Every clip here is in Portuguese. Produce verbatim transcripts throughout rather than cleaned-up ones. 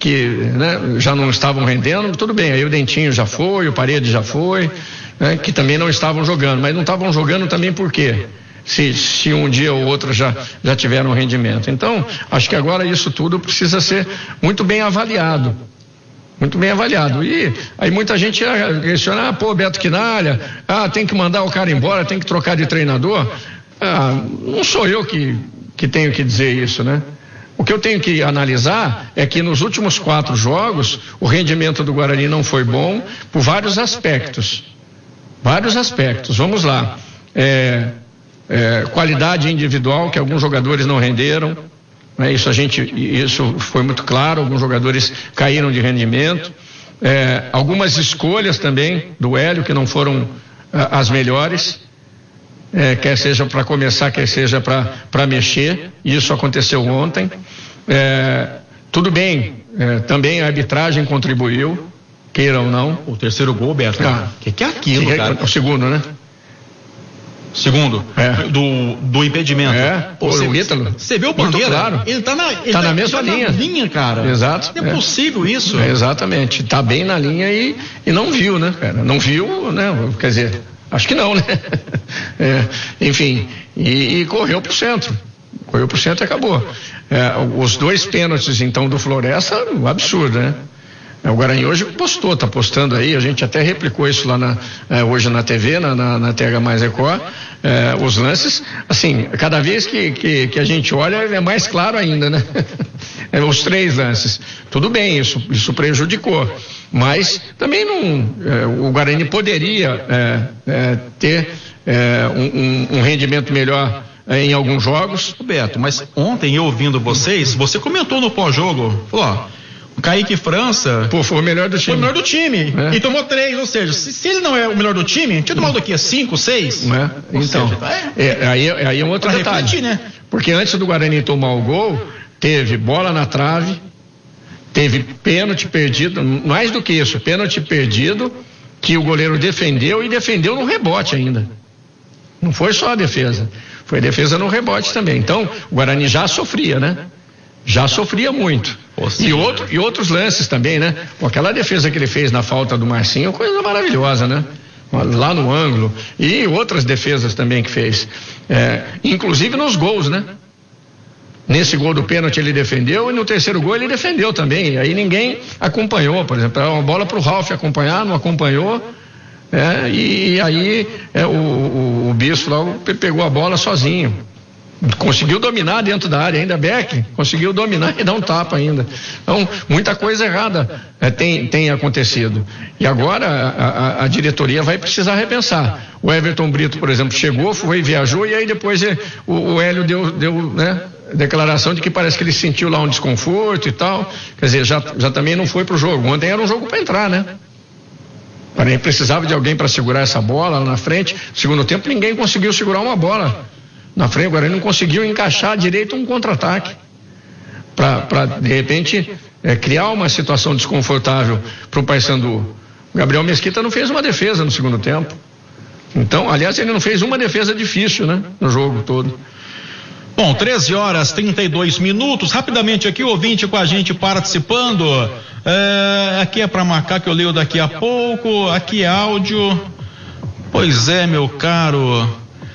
que né, já não estavam rendendo, tudo bem, aí o Dentinho já foi, o Paredes já foi, né, que também não estavam jogando, mas não estavam jogando também por quê? Se, se um dia ou outro já, já tiveram rendimento. Então, acho que agora isso tudo precisa ser muito bem avaliado. Muito bem avaliado. E aí muita gente questiona, ah, pô, Beto Quinalha, ah, tem que mandar o cara embora, tem que trocar de treinador. Ah, não sou eu que, que tenho que dizer isso, né? O que eu tenho que analisar é que nos últimos quatro jogos, o rendimento do Guarani não foi bom por vários aspectos. Vários aspectos. Vamos lá. É, é, qualidade individual, que alguns jogadores não renderam. É, isso a gente, isso foi muito claro, alguns jogadores caíram de rendimento, é, algumas escolhas também do Hélio que não foram ah, as melhores, é, quer seja para começar, quer seja para mexer, isso aconteceu ontem. É, tudo bem, é, também a arbitragem contribuiu, queira ou não. O terceiro gol, Beto, o ah, que, que é aquilo, que, cara? O segundo, né? Segundo, é. do, do impedimento. É, Pô, você, o Ítalo. Você vê o Bandeira? Claro. Ele tá na, ele tá tá, na mesma tá linha. Na linha, cara. Exato. Não é, é possível isso. É, exatamente. Tá bem na linha e, e não viu, né, cara? Não viu, né? Quer dizer, acho que não, né? É, enfim, e, e correu pro centro. Correu pro centro e acabou. É, os dois pênaltis, então, do Floresta, um absurdo, né? O Guarani hoje postou, tá postando aí, a gente até replicou isso lá na, eh, hoje na T V, na, na, na T H mais Record, eh, os lances, assim, cada vez que, que, que a gente olha é mais claro ainda, né? É, os três lances. Tudo bem, isso, isso prejudicou, mas também não, eh, o Guarani poderia eh, eh, ter eh, um, um, um rendimento melhor em alguns jogos. Beto, mas ontem eu ouvindo vocês, você comentou no pós-jogo, falou, ó, o Kaique França, pô, foi o melhor do time. Foi o melhor do time. É. E tomou três, ou seja, se, se ele não é o melhor do time, tinha tomado aqui cinco, seis. É. Então, seja, é, é, aí, aí é um outro detalhe. Refletir, né? Porque antes do Guarani tomar o gol, teve bola na trave, teve pênalti perdido, mais do que isso, pênalti perdido, que o goleiro defendeu e defendeu no rebote ainda. Não foi só a defesa, foi a defesa no rebote também. Então, o Guarani já sofria, né? Já sofria muito. E, outro, e outros lances também, né? Com aquela defesa que ele fez na falta do Marcinho, coisa maravilhosa, né? Lá no ângulo. E outras defesas também que fez. É, inclusive nos gols, né? Nesse gol do pênalti ele defendeu e no terceiro gol ele defendeu também. Aí ninguém acompanhou, por exemplo. Era uma bola para o Ralf acompanhar, não acompanhou. É, e, e aí é, o, o, o Bispo logo pegou a bola sozinho. Conseguiu dominar dentro da área ainda, Beck conseguiu dominar e dar um tapa ainda. Então, muita coisa errada é, tem, tem acontecido. E agora a, a, a diretoria vai precisar repensar. O Everton Brito, por exemplo, chegou, foi, viajou e aí depois é, o, o Hélio deu, deu né, declaração de que parece que ele sentiu lá um desconforto e tal. Quer dizer, já, já também não foi pro jogo. Ontem era um jogo para entrar, né? Ele precisava de alguém para segurar essa bola lá na frente. No segundo tempo ninguém conseguiu segurar uma bola na frente. Agora ele não conseguiu encaixar direito um contra-ataque para de repente é, criar uma situação desconfortável para o Paysandu. O Gabriel Mesquita não fez uma defesa no segundo tempo. Então, aliás, ele não fez uma defesa difícil, né, no jogo todo. Bom, treze horas e trinta e dois minutos. Rapidamente aqui, o ouvinte com a gente participando. É, aqui é para marcar que eu leio daqui a pouco. Aqui é áudio. Pois é, meu caro.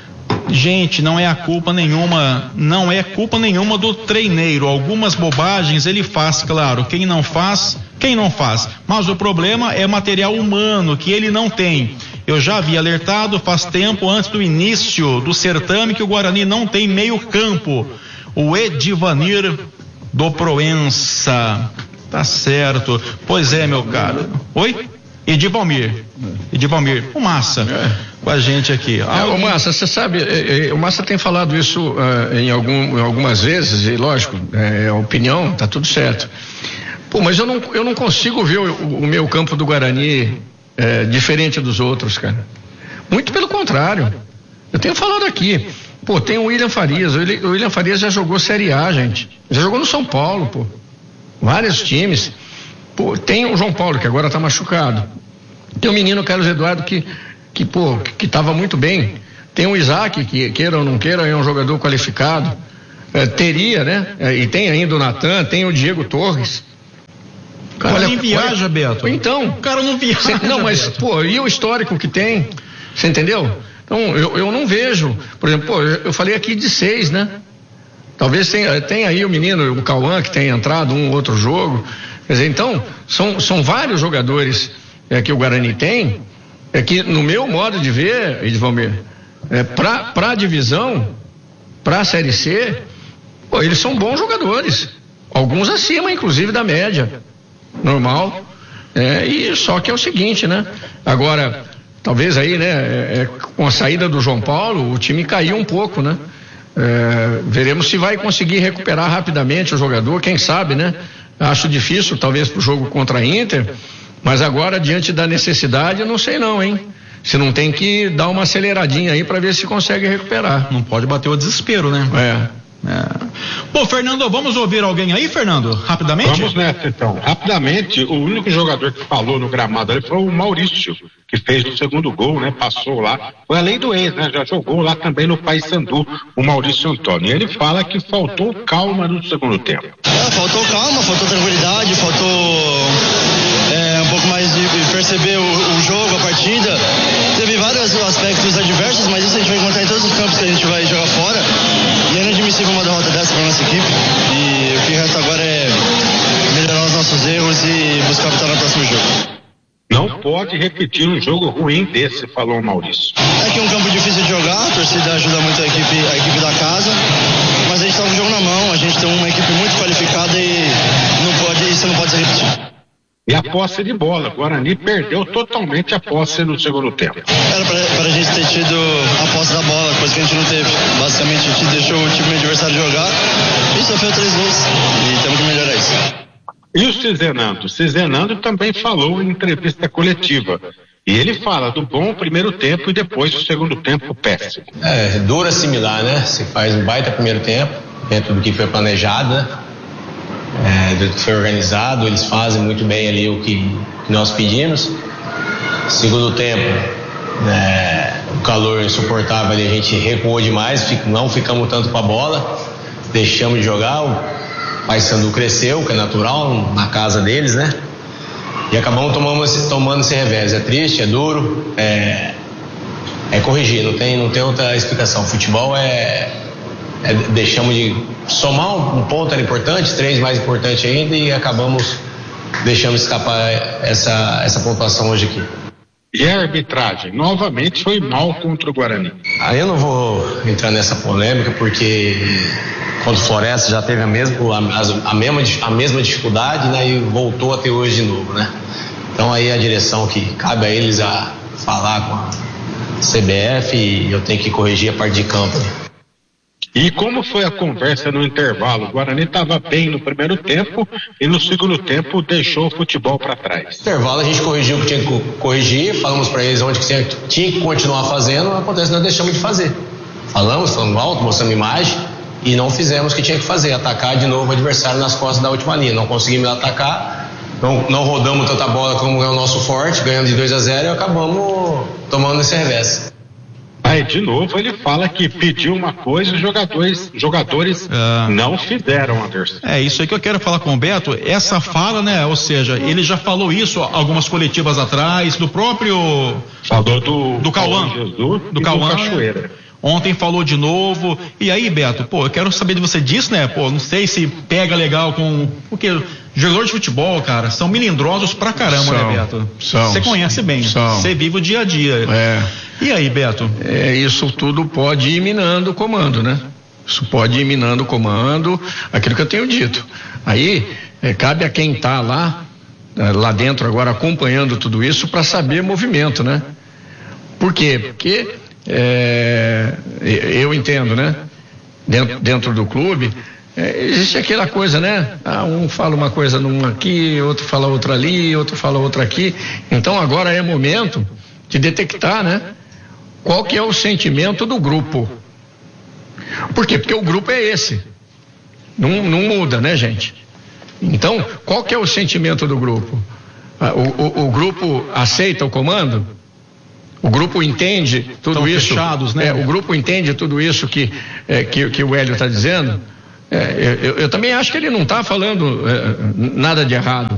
Gente, não é a culpa nenhuma, não é culpa nenhuma do treineiro. Algumas bobagens ele faz, claro. Quem não faz, quem não faz. Mas o problema é material humano que ele não tem. Eu já havia alertado faz tempo antes do início do certame que o Guarani não tem meio campo. O Edivanir do Proença. Tá certo. Pois é, meu caro. Oi? Edivalmir. Edivalmir. O Massa. É. Com a gente aqui. Ah, o Massa, você sabe, é, é, o Massa tem falado isso uh, em, algum, em algumas vezes, e lógico, é a opinião, tá tudo certo. Pô, mas eu não, eu não consigo ver o, o meu campo do Guarani é, diferente dos outros, cara. Muito pelo contrário. Eu tenho falado aqui. Pô, tem o William Farias. O William, o William Farias já jogou Série A, gente. Já jogou no São Paulo, pô. Vários times. Pô, tem o João Paulo, que agora tá machucado. Tem o menino Carlos Eduardo, que, que pô, que tava muito bem. Tem o Isaac, que queira ou não queira, é um jogador qualificado. É, teria, né? É, e tem ainda o Natan, tem o Diego Torres. O cara nem viaja, olha, Beto. Então. O cara não viaja. Cê, não, mas, Beto. pô, e o histórico que tem? Você entendeu? Então, eu, eu não vejo. Por exemplo, pô, eu falei aqui de seis, né? Talvez tenha, tenha aí o menino, o Cauã, que tenha entrado um outro jogo. Quer dizer, então, são, são vários jogadores é, que o Guarani tem, é que, no meu modo de ver, Edvalmir, é, para a divisão, para a Série C, pô, eles são bons jogadores. Alguns acima, inclusive, da média. Normal. É, e só que é o seguinte, né? Agora, talvez aí, né, é, com a saída do João Paulo, o time caiu um pouco, né? É, veremos se vai conseguir recuperar rapidamente o jogador, quem sabe, né? Acho difícil, talvez, pro jogo contra a Inter, mas agora, diante da necessidade, eu não sei não, hein? Se não tem que dar uma aceleradinha aí para ver se consegue recuperar. Não pode bater o desespero, né? É. É. Pô, Fernando, vamos ouvir alguém aí, Fernando? Rapidamente? Vamos nessa, então. Rapidamente, o único jogador que falou no gramado ali foi o Maurício, que fez o segundo gol, né? Passou lá. Foi além do ex, né? Já jogou lá também no Paysandu, o Maurício Antônio. E ele fala que faltou calma no segundo tempo. É, faltou calma, faltou tranquilidade, faltou é, um pouco mais de perceber o, o jogo, a partida. Teve vários aspectos adversos, mas isso a gente vai encontrar em todos os campos que a gente vai jogar fora. E é inadmissível uma derrota dessa para nossa equipe. E o que resta agora é melhorar os nossos erros e buscar a vitória no próximo jogo. Não pode repetir um jogo ruim desse, falou o Maurício. É que é um campo difícil de jogar, a torcida ajuda muito a equipe, a equipe da casa, mas a gente está com o jogo na mão, a gente tem uma equipe muito qualificada e não pode, isso não pode se repetir. E a posse de bola, o Guarani perdeu totalmente a posse no segundo tempo. Era para a gente ter tido a posse da bola, coisa que a gente não teve. Basicamente a gente deixou o time adversário jogar e sofreu três gols. E temos que melhorar isso. E o Cizenando? O Cizenando também falou em entrevista coletiva. E ele fala do bom primeiro tempo e depois do segundo tempo péssimo. É, duro assimilar, né? Você faz um baita primeiro tempo, dentro do que foi planejado, né? É, do que foi organizado, eles fazem muito bem ali o que, que nós pedimos. Segundo tempo, é, o calor insuportável ali, a gente recuou demais, fico, não ficamos tanto com a bola, deixamos de jogar, o Paysandu cresceu, que é natural, na casa deles, né? E acabamos tomando esse, tomando esse revés. É triste, é duro, é, é corrigir, não tem, não tem outra explicação. Futebol é, é deixamos de somar um, um ponto era importante, três mais importante ainda, e acabamos deixando escapar essa, essa pontuação hoje aqui. E a arbitragem, novamente, foi mal contra o Guarani. Aí eu não vou entrar nessa polêmica, porque contra o Floresta já teve a mesma, a, a mesma, a mesma dificuldade, né, e voltou a ter hoje de novo, né? Então aí a direção que cabe a eles a falar com a C B F, e eu tenho que corrigir a parte de campo. E como foi a conversa no intervalo? O Guarani estava bem no primeiro tempo e no segundo tempo deixou o futebol para trás. No intervalo a gente corrigiu o que tinha que corrigir, falamos para eles onde que tinha, tinha que continuar fazendo, acontece que nós deixamos de fazer. Falamos, falando alto, mostrando imagem, e não fizemos o que tinha que fazer, atacar de novo o adversário nas costas da última linha. Não conseguimos atacar, não, não rodamos tanta bola como é o nosso forte, ganhando de dois a zero e acabamos tomando esse revés. Aí, de novo, ele fala que pediu uma coisa e os jogadores, jogadores é. não fizeram, Anderson. É, isso aí que eu quero falar com o Beto, essa fala, né, ou seja, ele já falou isso algumas coletivas atrás, do próprio... Falou do... Do Cauã. Do Cauã. Cachoeira. Ontem falou de novo, e aí, Beto, pô, eu quero saber de você disso, né, pô, não sei se pega legal com, porque jogadores de futebol, cara, são melindrosos pra caramba, são, né, Beto? São. Você conhece bem, você vive o dia a dia. É. E aí, Beto? É, isso tudo pode ir minando o comando, né? Isso pode ir minando o comando, aquilo que eu tenho dito. Aí, é, cabe a quem tá lá, lá dentro agora acompanhando tudo isso, para saber movimento, né? Por quê? Porque É, eu entendo, né? Dentro, dentro do clube, é, existe aquela coisa, né? Ah, um fala uma coisa num aqui, outro fala outra ali, outro fala outra aqui. Então agora é momento de detectar, né? Qual que é o sentimento do grupo. Por quê? Porque o grupo é esse. Não, não muda, né, gente? Então, qual que é o sentimento do grupo? O, o, o grupo aceita o comando? O grupo entende tudo Estão isso, fechados, né? É, o grupo entende tudo isso que, é, que, que o Hélio está dizendo. É, eu, eu também acho que ele não está falando é, nada de errado.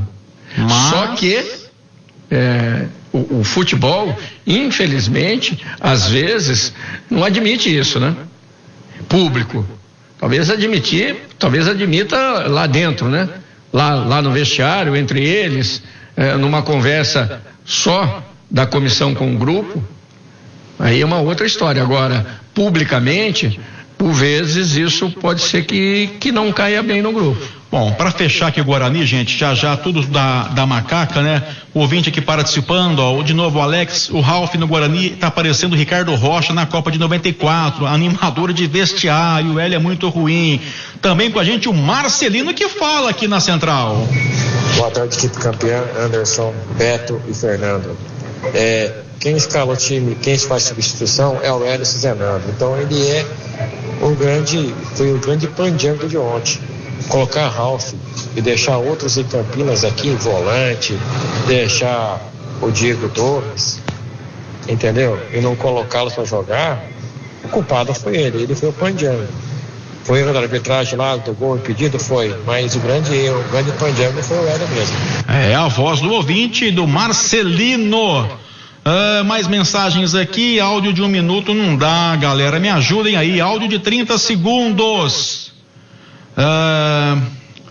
Mas... Só que é, o, o futebol, infelizmente, às vezes, não admite isso, né? Público. Talvez admitir, talvez admita lá dentro, né? Lá, lá no vestiário, entre eles, é, numa conversa só da comissão com o grupo, aí é uma outra história. Agora, publicamente, por vezes, isso pode ser que, que não caia bem no grupo. Bom, para fechar aqui o Guarani, gente, já já tudo da, da macaca, né? O ouvinte aqui participando, ó, de novo o Alex, o Ralf no Guarani, tá aparecendo o Ricardo Rocha na Copa de noventa e quatro, animador de vestiário, ele é muito ruim. Também com a gente o Marcelino que fala aqui na Central. Boa tarde, equipe campeã, Anderson, Beto e Fernando. É, quem escala o time, quem faz substituição é o Hélio Zenando. Então ele é o grande, foi o grande pandiango de ontem. Colocar Ralf e deixar outros em Campinas aqui em volante, deixar o Diego Torres, entendeu? E não colocá-los para jogar, o culpado foi ele, ele foi o pandiango. Foi erro da arbitragem lá do gol impedido, foi, mas o grande erro, o grande pandiango foi o Hélio mesmo. É a voz do ouvinte, do Marcelino. Uh, mais mensagens aqui, áudio de um minuto não dá, galera, me ajudem aí, áudio de trinta segundos. Uh,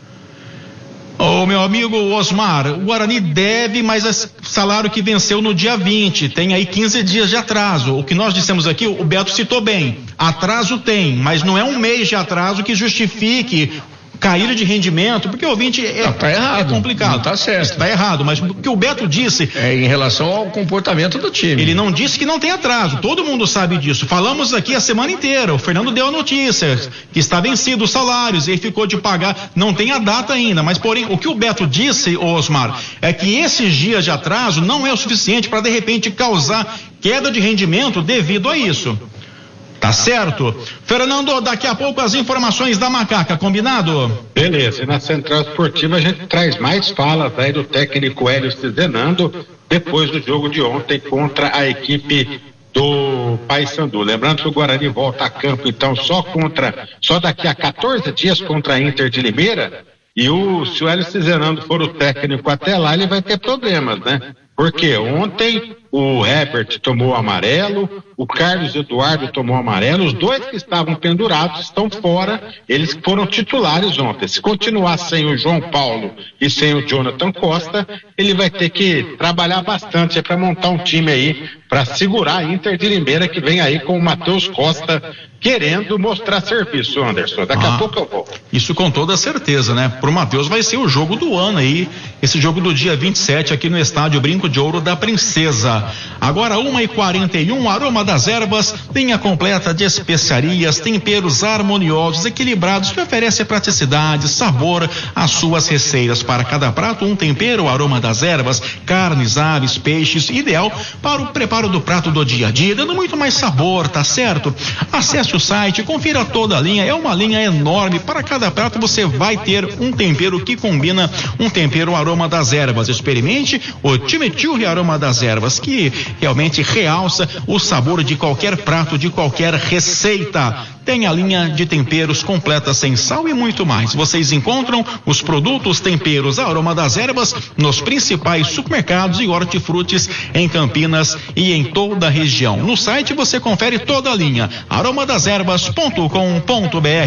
o meu amigo Osmar, o Guarani deve, mas é salário que venceu no dia vinte, tem aí quinze dias de atraso. O que nós dissemos aqui, o Beto citou bem, atraso tem, mas não é um mês de atraso que justifique caída de rendimento, porque o ouvinte é, não, tá errado, é complicado. Não tá certo. Está errado, mas o que o Beto disse... É em relação ao comportamento do time. Ele não disse que não tem atraso, todo mundo sabe disso. Falamos aqui a semana inteira, o Fernando deu a notícia, que está vencido os salários, ele ficou de pagar, não tem a data ainda, mas porém, o que o Beto disse, Osmar, é que esses dias de atraso não é o suficiente para de repente causar queda de rendimento devido a isso. Tá certo? Fernando, daqui a pouco as informações da macaca, combinado? Beleza, e na Central Esportiva a gente traz mais falas aí do técnico Hélio Zenando depois do jogo de ontem contra a equipe do Paysandu. Lembrando que o Guarani volta a campo então só contra, só daqui a quatorze dias contra a Inter de Limeira, e o, se o Hélio Zenando for o técnico até lá, ele vai ter problemas, né? Porque ontem o Herbert tomou amarelo, o Carlos Eduardo tomou amarelo, os dois que estavam pendurados estão fora, eles foram titulares ontem. Se continuar sem o João Paulo e sem o Jonathan Costa, ele vai ter que trabalhar bastante para montar um time aí, para segurar a Inter de Limeira, que vem aí com o Matheus Costa querendo mostrar serviço, Anderson. Daqui ah, a pouco eu vou. Isso com toda certeza, né? Pro Matheus vai ser o jogo do ano aí, esse jogo do dia vinte e sete aqui no estádio Brinco de Ouro da Princesa. Agora uma e quarenta e um, Aroma das Ervas, linha completa de especiarias, temperos harmoniosos, equilibrados, que oferece praticidade, sabor às suas receitas. Para cada prato, um tempero, Aroma das Ervas, carnes, aves, peixes, ideal para o preparo do prato do dia a dia, dando muito mais sabor, tá certo? Acesse o site, confira toda a linha, é uma linha enorme, para cada prato você vai ter um tempero que combina, um tempero Aroma das Ervas. Experimente o Chimichurri Aroma das Ervas, que realmente realça o sabor de qualquer prato, de qualquer receita. Tem a linha de temperos completa sem sal e muito mais. Vocês encontram os produtos temperos Aroma das Ervas nos principais supermercados e hortifrutis em Campinas e em toda a região. No site você confere toda a linha aroma das ervas ponto com ponto br.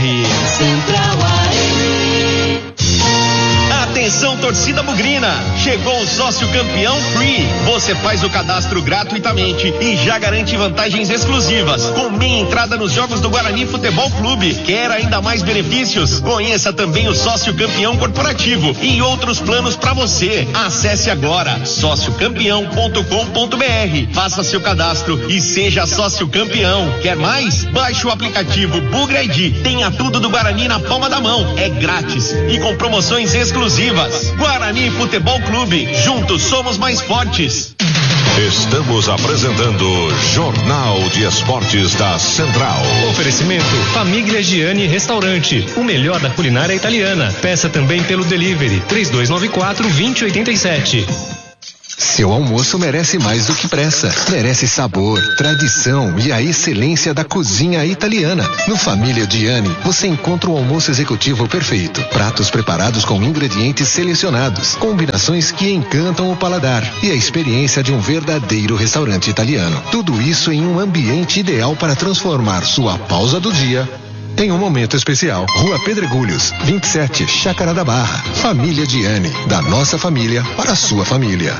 Atenção, torcida bugrina, chegou o sócio campeão Free. Você faz o cadastro gratuitamente e já garante vantagens exclusivas, com meia entrada nos jogos do Guarani Futebol Clube. Quer ainda mais benefícios? Conheça também o sócio campeão corporativo e outros planos para você. Acesse agora sócio campeão ponto com ponto br. Faça seu cadastro e seja sócio campeão. Quer mais? Baixe o aplicativo Bugra I D. Tenha tudo do Guarani na palma da mão. É grátis e com promoções exclusivas. Guarani Futebol Clube, juntos somos mais fortes. Estamos apresentando Jornal de Esportes da Central. Oferecimento Família Gianni Restaurante, o melhor da culinária italiana. Peça também pelo delivery três dois nove quatro, dois zero oito sete. Seu almoço merece mais do que pressa. Merece sabor, tradição e a excelência da cozinha italiana. No Família Gianni, você encontra o almoço executivo perfeito. Pratos preparados com ingredientes selecionados, combinações que encantam o paladar e a experiência de um verdadeiro restaurante italiano. Tudo isso em um ambiente ideal para transformar sua pausa do dia em um momento especial. Rua Pedregulhos, vinte e sete, Chácara da Barra. Família Gianni, da nossa família para a sua família.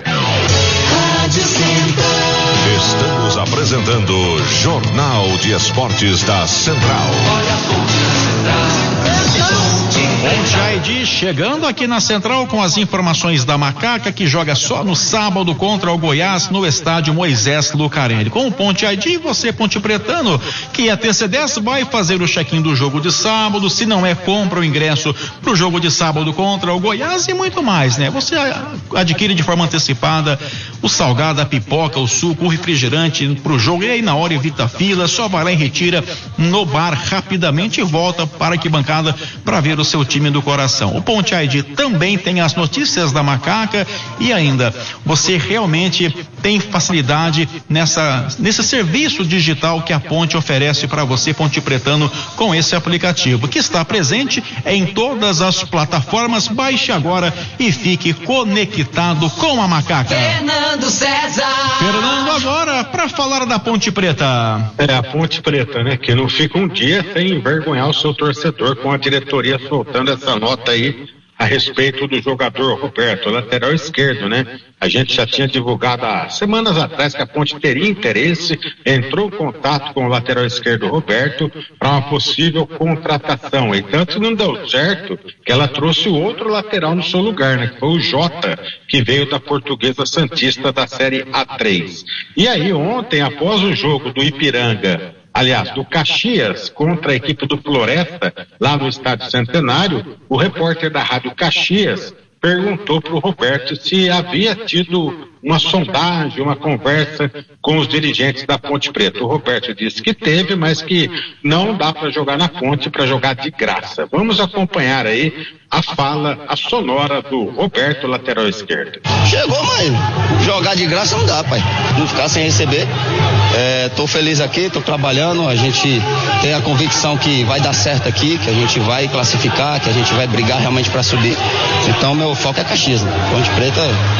Estamos apresentando Jornal de Esportes da Central. Ponte Aidi chegando aqui na Central com as informações da Macaca, que joga só no sábado contra o Goiás no estádio Moisés Lucarelli. Com o Ponte Aidi, você, Ponte Pretano, que é T C dez, vai fazer o check-in do jogo de sábado. Se não é, compra o ingresso pro jogo de sábado contra o Goiás e muito mais, né? Você adquire de forma antecipada o salgado, a pipoca, o suco, o refrigerante pro jogo, e aí na hora evita fila, só vai lá e retira no bar rapidamente e volta para a arquibancada para ver o seu time do coração. O Ponte Aidi também tem as notícias da Macaca e ainda você realmente tem facilidade nessa nesse serviço digital que a Ponte oferece para você, Ponte Pretano, com esse aplicativo que está presente em todas as plataformas. Baixe agora e fique conectado com a Macaca. Fernando César. Fernando, agora para falar da Ponte Preta. É a Ponte Preta, né? Que não fica um dia sem envergonhar o seu torcedor, com a diretoria soltando essa nota aí a respeito do jogador Roberto, lateral esquerdo, né? A gente já tinha divulgado há semanas atrás que a Ponte teria interesse, entrou em contato com o lateral esquerdo Roberto para uma possível contratação, e tanto não deu certo que ela trouxe o outro lateral no seu lugar, né? Que foi o Jota, que veio da Portuguesa Santista da Série A três. E aí ontem, após o jogo do Ipiranga, aliás, do Caxias contra a equipe do Floresta, lá no Estádio Centenário, o repórter da Rádio Caxias perguntou para o Roberto se havia tido uma sondagem, uma conversa com os dirigentes da Ponte Preta. O Roberto disse que teve, mas que não dá para jogar na Ponte, para jogar de graça. Vamos acompanhar aí a fala, a sonora do Roberto, lateral esquerdo. Chegou, mas jogar de graça não dá, pai. Não ficar sem receber. É, tô feliz aqui, tô trabalhando, a gente tem a convicção que vai dar certo aqui, que a gente vai classificar, que a gente vai brigar realmente para subir. Então meu foco é Caxias, né? Ponte Preta.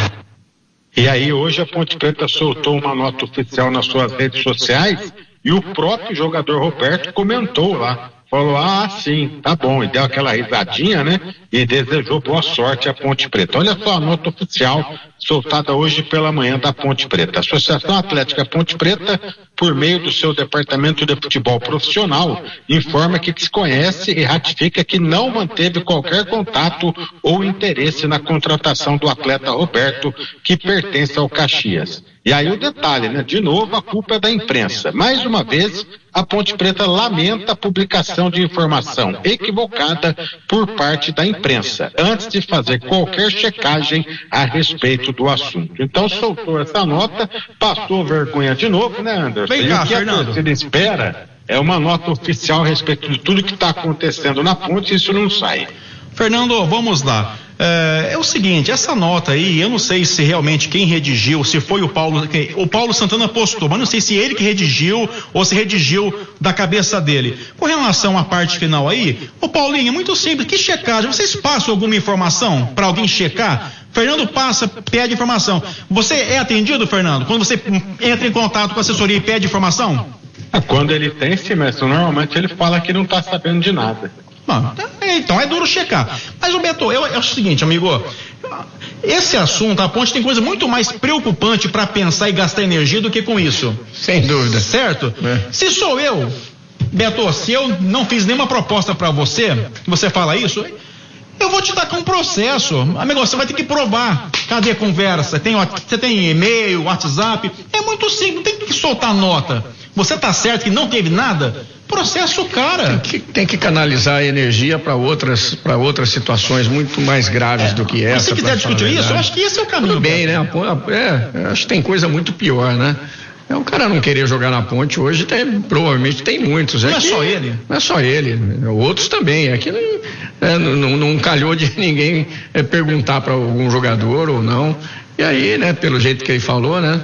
E aí hoje a Ponte Preta soltou uma nota oficial nas suas redes sociais e o próprio jogador Roberto comentou lá. Falou, ah, sim, tá bom, e deu aquela risadinha, né? E desejou boa sorte à Ponte Preta. Olha só a nota oficial soltada hoje pela manhã da Ponte Preta. A Associação Atlética Ponte Preta, por meio do seu Departamento de Futebol Profissional, informa que desconhece e ratifica que não manteve qualquer contato ou interesse na contratação do atleta Roberto, que pertence ao Caxias. E aí o detalhe, né? De novo, a culpa é da imprensa. Mais uma vez, a Ponte Preta lamenta a publicação de informação equivocada por parte da imprensa, antes de fazer qualquer checagem a respeito do assunto. Então soltou essa nota, passou vergonha de novo, né, Anderson? Vem cá, e o que Fernando. a torcida espera é uma nota oficial a respeito de tudo que está acontecendo na Ponte, e isso não sai. Fernando, vamos lá. É, é o seguinte, essa nota aí, eu não sei se realmente quem redigiu, se foi o Paulo, o Paulo Santana postou, mas não sei se ele que redigiu ou se redigiu da cabeça dele. Com relação à parte final aí, ô Paulinho, é muito simples, que checagem? Vocês passam alguma informação para alguém checar? Fernando passa, pede informação. Você é atendido, Fernando, quando você entra em contato com a assessoria e pede informação? Quando ele tem, sim, mas normalmente ele fala que não está sabendo de nada. Não, então é duro checar. Mas o Beto, eu, é o seguinte, amigo, esse assunto, a Ponte tem coisa muito mais preocupante para pensar e gastar energia do que com isso. Sem dúvida. Certo? É. Se sou eu, Beto, se eu não fiz nenhuma proposta para você, você fala isso, eu vou te dar com um processo. Amigo, você vai ter que provar. Cadê a conversa? Tem, você tem e-mail, WhatsApp? É muito simples, não tem que soltar nota. Você tá certo que não teve nada? Processo o cara. Tem que, tem que canalizar a energia para outras, para outras situações muito mais graves é, do que essa. Se você quiser discutir isso, eu acho que esse é o caminho. Tudo bem, né? É, acho que tem coisa muito pior, né? É o cara não querer jogar na Ponte hoje, tem, provavelmente tem muitos. Não é, é que, só ele. Não é só ele, outros também. É que não, é, não, não calhou de ninguém é, perguntar para algum jogador ou não. E aí, né, pelo jeito que ele falou, né,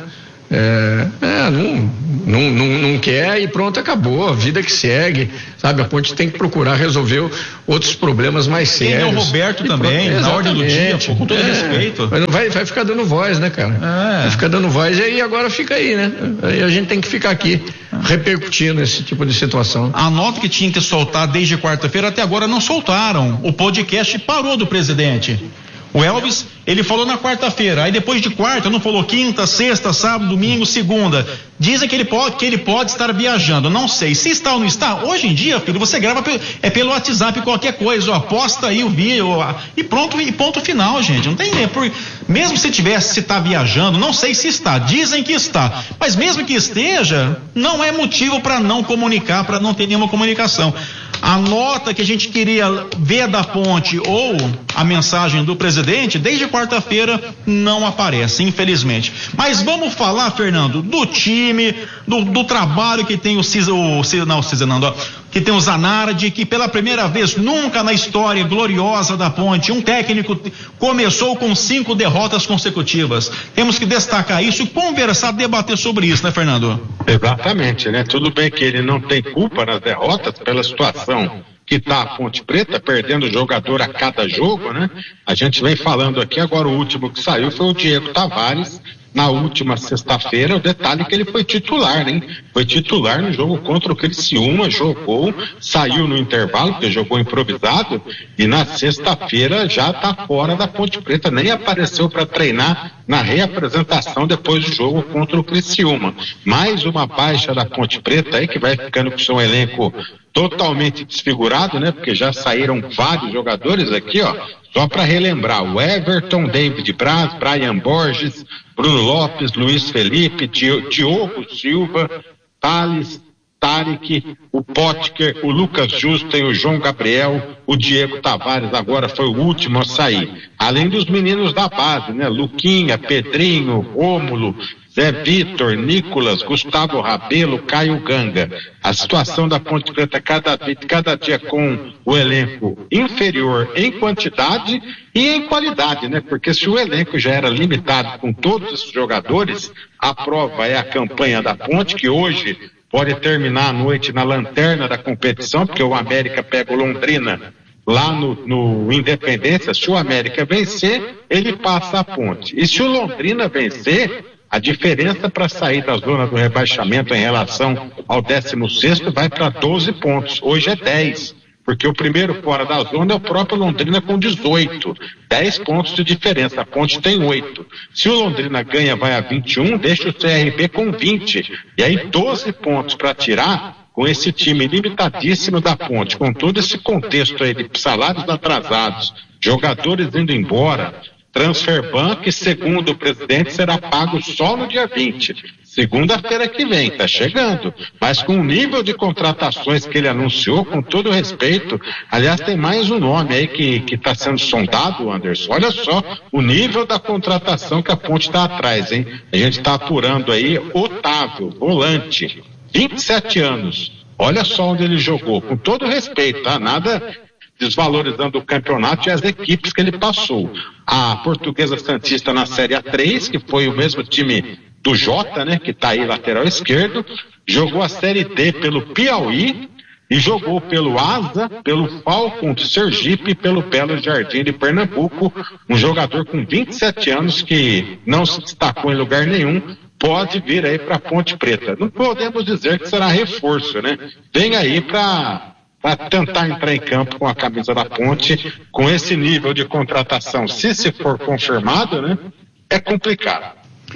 é, é, não, não, não, não quer e pronto, acabou, a vida que segue, sabe, a Ponte tem que procurar resolver outros problemas mais Tem sérios. o Roberto e também, pronto, na ordem do dia, pô, com todo é, respeito. Mas não vai, vai ficar dando voz, né, cara? É. Vai ficar dando voz e aí agora fica aí, né? Aí a gente tem que ficar aqui repercutindo esse tipo de situação. A nota que tinha que soltar desde quarta-feira até agora não soltaram. O podcast parou do presidente. O Elvis, ele falou na quarta-feira, aí depois de quarta, não falou quinta, sexta, sábado, domingo, segunda. Dizem que ele pode, que ele pode estar viajando, não sei. Se está ou não está, hoje em dia, filho, você grava pelo, é pelo WhatsApp qualquer coisa, ó, aposta aí o vídeo, ó, e pronto, e ponto final, gente. Não tem, é por, mesmo se tivesse, se está viajando, não sei se está, dizem que está, mas mesmo que esteja, não é motivo para não comunicar, para não ter nenhuma comunicação. A nota que a gente queria ver da Ponte ou a mensagem do presidente, desde quarta-feira não aparece, infelizmente. Mas vamos falar, Fernando, do time, do, do trabalho que tem o Cisa, o Cisa, não, o Cisa não, ó, que tem o Zanardi, que pela primeira vez nunca na história gloriosa da Ponte, um técnico começou com cinco derrotas consecutivas. Temos que destacar isso e conversar, debater sobre isso, né, Fernando? Exatamente, né? Tudo bem que ele não tem culpa nas derrotas pela situação que está a Ponte Preta, perdendo jogador a cada jogo, né? A gente vem falando aqui, agora o último que saiu foi o Diego Tavares, na última sexta-feira. O detalhe é que ele foi titular, né? Foi titular no jogo contra o Criciúma, jogou, saiu no intervalo, porque jogou improvisado, e na sexta-feira já está fora da Ponte Preta, nem apareceu para treinar na reapresentação depois do jogo contra o Criciúma. Mais uma baixa da Ponte Preta aí, que vai ficando com seu elenco totalmente desfigurado, né? Porque já saíram vários jogadores aqui, ó. Só para relembrar, o Everton, David Braz, Brian Borges, Bruno Lopes, Luiz Felipe, Diogo Silva, Thales, Tarek, o Potker, o Lucas Justen, o João Gabriel, o Diego Tavares agora foi o último a sair. Além dos meninos da base, né? Luquinha, Pedrinho, Rômulo, Zé Vitor, Nicolas, Gustavo Rabelo, Caio Ganga. A situação da Ponte Preta cada, cada dia com o elenco inferior em quantidade e em qualidade, né? Porque se o elenco já era limitado com todos esses jogadores, a prova é a campanha da Ponte, que hoje pode terminar a noite na lanterna da competição, porque o América pega o Londrina lá no, no Independência. Se o América vencer, ele passa a Ponte. E se o Londrina vencer, a diferença para sair da zona do rebaixamento em relação ao décimo sexto vai para doze pontos. Hoje é dez, porque o primeiro fora da zona é o próprio Londrina com dezoito. dez pontos de diferença. A Ponte tem oito. Se o Londrina ganha, vai a vinte e um, deixa o C R B com vinte. E aí doze pontos para tirar com esse time limitadíssimo da Ponte, com todo esse contexto aí de salários atrasados, jogadores indo embora, transfer ban que, segundo o presidente, será pago só no dia vinte. Segunda-feira que vem, tá chegando. Mas com o nível de contratações que ele anunciou, com todo respeito, aliás, tem mais um nome aí que que está sendo sondado, Anderson. Olha só o nível da contratação que a Ponte está atrás, hein? A gente está apurando aí Otávio, volante, vinte e sete anos. Olha só onde ele jogou, com todo respeito, tá? Nada desvalorizando o campeonato e as equipes que ele passou. A Portuguesa Santista na Série A três, que foi o mesmo time do Jota, né, que tá aí lateral esquerdo, jogou a Série D pelo Piauí e jogou pelo Asa, pelo Falcon de Sergipe e pelo Belo Jardim de Pernambuco. Um jogador com vinte e sete anos que não se destacou em lugar nenhum, pode vir aí para Ponte Preta. Não podemos dizer que será reforço, né? Vem aí para para tentar entrar em campo com a camisa da Ponte, com esse nível de contratação, se se for confirmado, né, é complicado.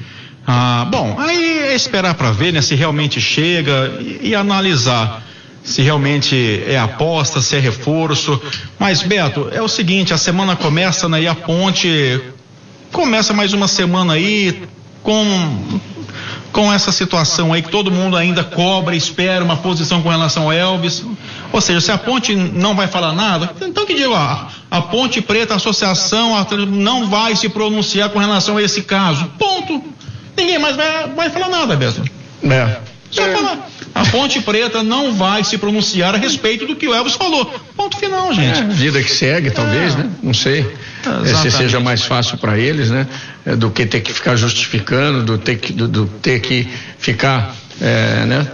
Ah, bom, aí é esperar para ver, né, se realmente chega e, e analisar se realmente é aposta, se é reforço. Mas, Beto, é o seguinte, a semana começa, né, e a Ponte começa mais uma semana aí com com essa situação aí que todo mundo ainda cobra, espera uma posição com relação ao Elvis. Ou seja, se a Ponte não vai falar nada, então que digo, a, a Ponte Preta, a associação, a, não vai se pronunciar com relação a esse caso. Ponto. Ninguém mais vai, vai falar nada, Beto. É. Só falar. A Ponte Preta não vai se pronunciar a respeito do que o Elvis falou. Ponto final, gente. É, vida que segue, talvez, é. né? Não sei. É, se seja mais fácil para eles, né? É, do que ter que ficar justificando, do ter que, do, do ter que ficar, é, né?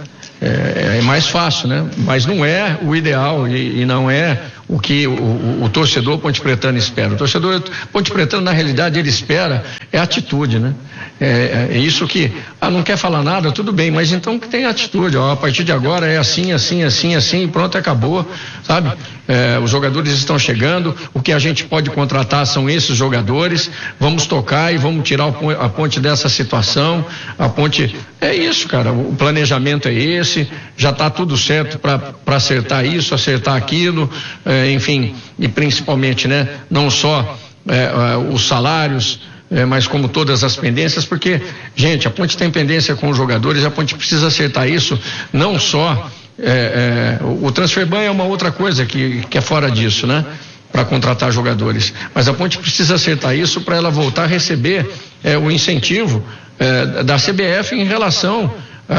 É, é mais fácil, né? Mas não é o ideal e, e não é o que o, o, o torcedor ponte-pretano espera. O torcedor ponte-pretano, na realidade, ele espera é atitude, né? É, é isso que, ah, não quer falar nada, tudo bem, mas então que tem atitude, ó, a partir de agora é assim, assim, assim, assim, e pronto, acabou, sabe? É, os jogadores estão chegando, o que a gente pode contratar são esses jogadores, vamos tocar e vamos tirar o, a Ponte dessa situação, a Ponte, é isso, cara, o planejamento é esse, já está tudo certo para acertar isso, acertar aquilo, é, enfim, e principalmente, né, não só é, é, os salários, É, mas como todas as pendências, porque, gente, a Ponte tem pendência com os jogadores, a Ponte precisa acertar isso, não só, é, é, o transfer ban é uma outra coisa que, que é fora disso, né? Para contratar jogadores, mas a Ponte precisa acertar isso para ela voltar a receber é, o incentivo é, da C B F em relação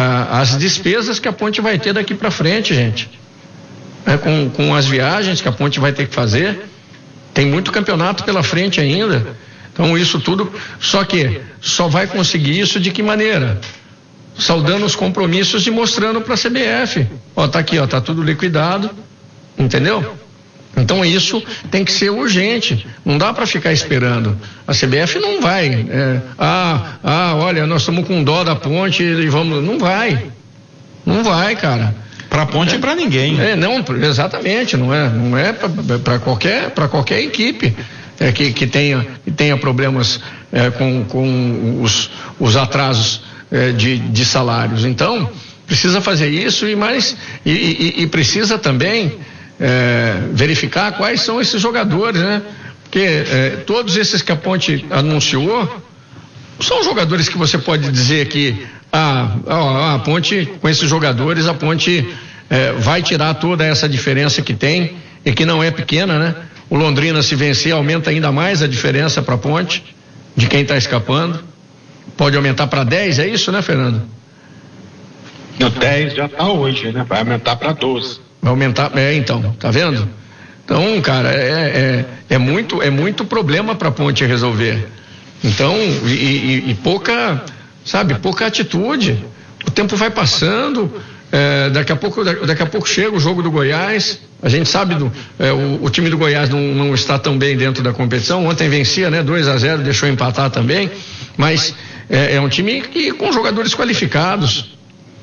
às despesas que a Ponte vai ter daqui para frente, gente, é, com, com as viagens que a Ponte vai ter que fazer, tem muito campeonato pela frente ainda. Então isso tudo, só que só vai conseguir isso de que maneira? Saudando os compromissos e mostrando para a C B F, ó, tá aqui, ó, tá tudo liquidado, entendeu? Então isso tem que ser urgente, não dá para ficar esperando. A C B F não vai, é, ah, ah, olha, nós estamos com dó da Ponte e vamos, não vai, não vai, cara. Para a Ponte é, e para ninguém. É, não, exatamente, não é, não é para qualquer, para qualquer equipe. É, que, que, tenha, que tenha problemas é, com, com os, os atrasos é, de, de salários. Então, precisa fazer isso e mais e, e, e precisa também é, verificar quais são esses jogadores, né? Porque é, todos esses que a Ponte anunciou são jogadores que você pode dizer que ah, a, a Ponte, com esses jogadores, a Ponte é, vai tirar toda essa diferença que tem e que não é pequena, né? O Londrina, se vencer, aumenta ainda mais a diferença para a Ponte, de quem está escapando. Pode aumentar para dez, é isso, né, Fernando? No dez já está hoje, né? Vai aumentar para doze. Vai aumentar, é, então, tá vendo? Então, cara, é, é, é, muito, é muito problema para a Ponte resolver. Então, e, e, e pouca, sabe, pouca atitude. O tempo vai passando. É, daqui a pouco daqui a pouco chega o jogo do Goiás, a gente sabe do, é, o, o time do Goiás não, não está tão bem dentro da competição, ontem vencia, né, dois a zero, deixou empatar também, mas é, é um time que, com jogadores qualificados,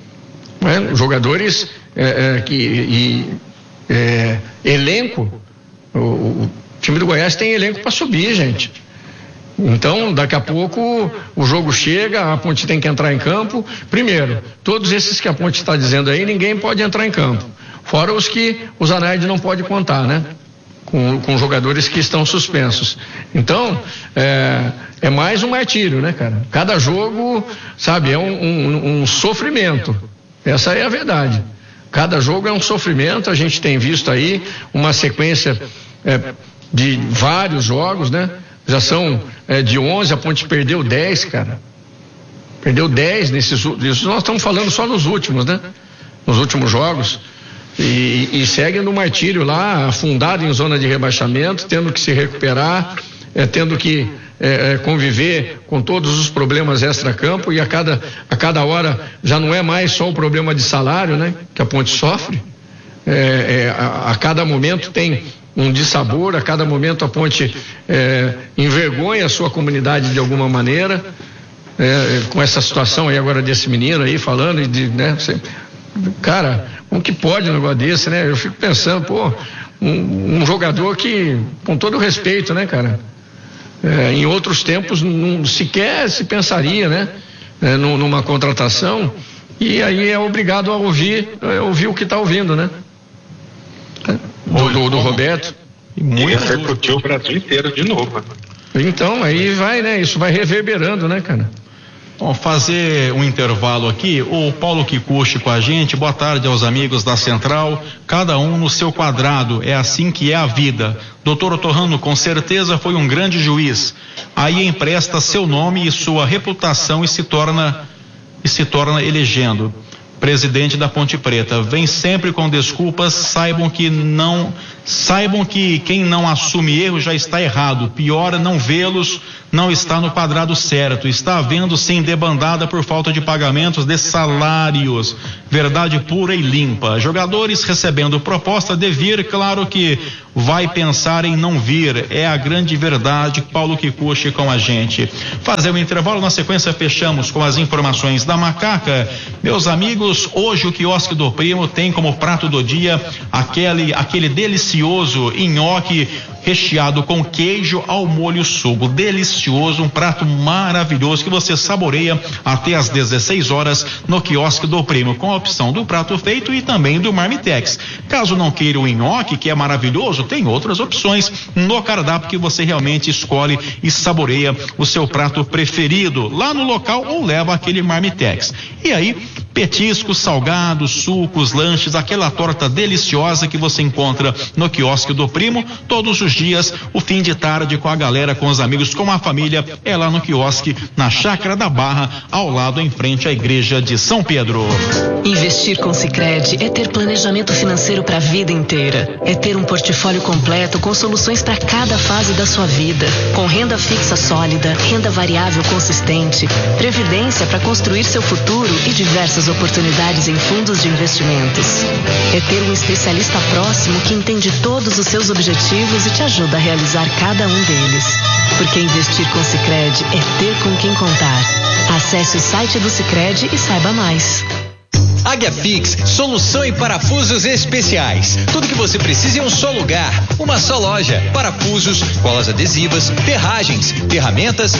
né, jogadores é, é, que e, é, elenco, o, o time do Goiás tem elenco para subir, gente. Então, daqui a pouco o jogo chega, a Ponte tem que entrar em campo. Primeiro, todos esses que a Ponte está dizendo aí, ninguém pode entrar em campo. Fora os que o Zanetti não pode contar, né? Com, com jogadores que estão suspensos. Então, é, é mais um martírio, né, cara? Cada jogo, sabe, é um, um, um sofrimento. Essa é a verdade. Cada jogo é um sofrimento. A gente tem visto aí uma sequência é, de vários jogos, né? Já são é, de onze, a Ponte perdeu dez, cara. Perdeu dez nesses últimos. Nós estamos falando só nos últimos, né? Nos últimos jogos. E, e segue no martírio lá, afundado em zona de rebaixamento, tendo que se recuperar, é, tendo que é, é, conviver com todos os problemas extra-campo, e a cada, a cada hora já não é mais só o problema de salário, né? Que a Ponte sofre. É, é, a, a cada momento tem um dissabor, a cada momento a Ponte é, envergonha a sua comunidade de alguma maneira, é, com essa situação aí agora desse menino aí falando, e de, né, você, cara, como que pode um negócio desse, né? Eu fico pensando, pô, um, um jogador que, com todo respeito, né, cara, é, em outros tempos não sequer se pensaria, né, é, numa contratação, e aí é obrigado a ouvir, a ouvir o que está ouvindo, né? Do, do, do Roberto. E muito repercutiu o Brasil inteiro de novo. Então, aí vai, né? Isso vai reverberando, né, cara? Bom, fazer um intervalo aqui. O Paulo Kikuchi com a gente. Boa tarde aos amigos da Central. Cada um no seu quadrado. É assim que é a vida. Doutor Otorrano, com certeza foi um grande juiz. Aí empresta seu nome e sua reputação e se torna e se torna elegendo presidente da Ponte Preta. Vem sempre com desculpas, saibam que não, saibam que quem não assume erro já está errado. Pior é não vê-los, não está no quadrado certo. Está havendo sim debandada por falta de pagamentos de salários. Verdade pura e limpa. Jogadores recebendo proposta de vir, claro que vai pensar em não vir. É a grande verdade. Paulo Kikuchi com a gente. Fazer um intervalo, na sequência fechamos com as informações da Macaca. Meus amigos, hoje o quiosque do Primo tem como prato do dia aquele, aquele delicioso nhoque recheado com queijo ao molho sugo. Delicioso, um prato maravilhoso que você saboreia até às dezesseis horas no quiosque do Primo, com a opção do prato feito e também do marmitex. Caso não queira o nhoque, que é maravilhoso, tem outras opções no cardápio que você realmente escolhe e saboreia o seu prato preferido lá no local ou leva aquele marmitex. E aí, petiscos, salgados, sucos, lanches, aquela torta deliciosa que você encontra no quiosque do Primo todos os dias, o fim de tarde com a galera, com os amigos, com a família, é lá no quiosque, na Chácara da Barra, ao lado, em frente à igreja de São Pedro. Investir com Sicredi é ter planejamento financeiro para a vida inteira. É ter um portfólio completo com soluções para cada fase da sua vida. Com renda fixa sólida, renda variável consistente, previdência para construir seu futuro e diversas oportunidades em fundos de investimentos. É ter um especialista próximo que entende todos os seus objetivos e te ajuda a realizar cada um deles. Porque investir com Sicredi é ter com quem contar. Acesse o site do Sicredi e saiba mais. Águia Fix, solução em parafusos especiais. Tudo que você precisa em um só lugar, uma só loja. Parafusos, colas adesivas, ferragens, ferramentas